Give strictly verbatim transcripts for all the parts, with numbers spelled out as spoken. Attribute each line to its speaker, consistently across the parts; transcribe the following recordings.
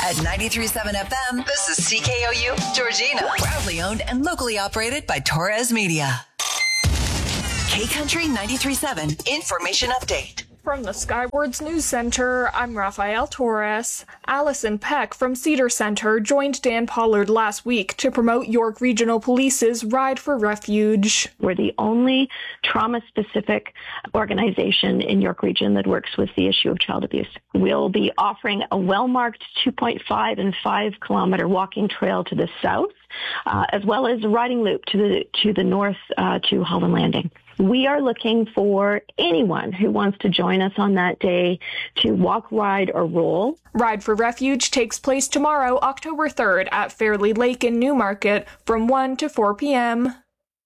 Speaker 1: At ninety-three point seven F M, this is C K O U Georgina. Proudly owned and locally operated by Torres Media. K-Country ninety-three point seven Information Update.
Speaker 2: From the Skywards News Center, I'm Rafael Torres. Allison Peck from Cedar Center joined Dan Pollard last week to promote York Regional Police's Ride for Refuge.
Speaker 3: We're the only trauma-specific organization in York Region that works with the issue of child abuse. We'll be offering a well-marked two point five and five kilometer walking trail to the south, uh, as well as a riding loop to the to the north uh, to Holland Landing. We are looking for anyone who wants to join us on that day to walk, ride, or roll.
Speaker 2: Ride for Refuge takes place tomorrow, October third, at Fairley Lake in Newmarket from one to four p.m.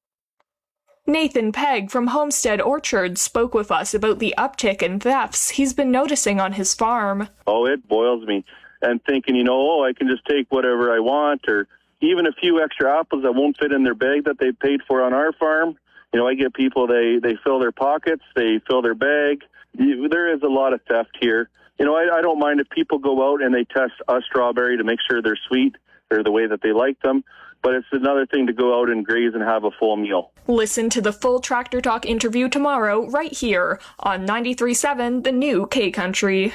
Speaker 2: Nathan Pegg from Homestead Orchards spoke with us about the uptick in thefts he's been noticing on his farm.
Speaker 4: Oh, it boils me. And thinking, you know, oh, I can just take whatever I want, or even a few extra apples that won't fit in their bag that they paid for on our farm. You know, I get people, they, they fill their pockets, they fill their bag. There is a lot of theft here. You know, I, I don't mind if people go out and they test a strawberry to make sure they're sweet or the way that they like them. But it's another thing to go out and graze and have a full meal.
Speaker 2: Listen to the full Tractor Talk interview tomorrow right here on ninety-three point seven The New K-Country.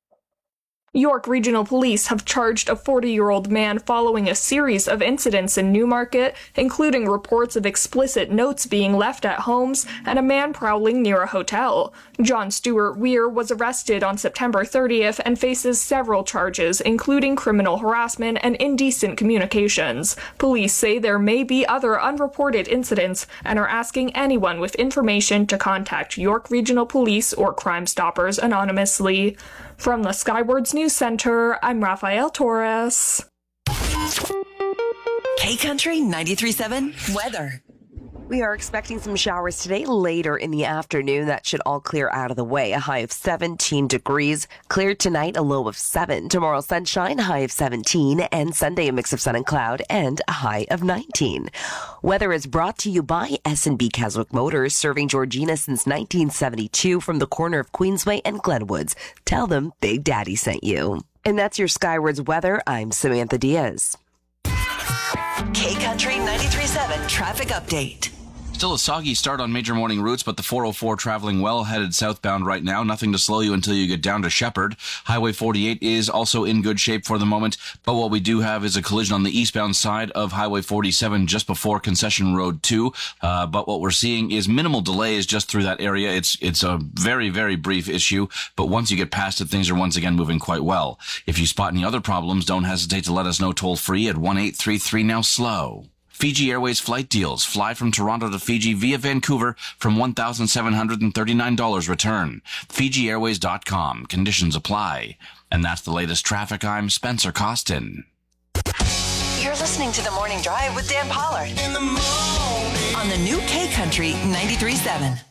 Speaker 2: York Regional Police have charged a forty-year-old man following a series of incidents in Newmarket, including reports of explicit notes being left at homes and a man prowling near a hotel. John Stewart Weir was arrested on September thirtieth and faces several charges, including criminal harassment and indecent communications. Police say there may be other unreported incidents and are asking anyone with information to contact York Regional Police or Crime Stoppers anonymously. From the Skywards News Center, I'm Rafael Torres.
Speaker 1: K-Country ninety-three point seven weather.
Speaker 5: We are expecting some showers today later in the afternoon. That should all clear out of the way. A high of seventeen degrees. Clear tonight, a low of seven. Tomorrow, sunshine, high of seventeen. And Sunday, a mix of sun and cloud and a high of nineteen. Weather is brought to you by S and B Keswick Motors, serving Georgina since nineteen seventy-two from the corner of Queensway and Glenwoods. Tell them Big Daddy sent you. And that's your Skywards weather. I'm Samantha Diaz.
Speaker 1: K-Country ninety-three point seven traffic update.
Speaker 6: Still a soggy start on major morning routes, but the four oh four traveling well headed southbound right now. Nothing to slow you until you get down to Shepherd. Highway forty-eight is also in good shape for the moment, but what we do have is a collision on the eastbound side of Highway forty-seven just before Concession Road two. Uh, but what we're seeing is minimal delays just through that area. It's it's a very, very brief issue, but once you get past it, things are once again moving quite well. If you spot any other problems, don't hesitate to let us know toll free at one eight three three now slow. Fiji Airways flight deals. Fly from Toronto to Fiji via Vancouver from one thousand seven hundred thirty-nine dollars return. Fiji Airways dot com. Conditions apply. And that's the latest traffic. I'm Spencer Costin.
Speaker 1: You're listening to The Morning Drive with Dan Pollard. In the morning. On the new K-Country ninety-three point seven.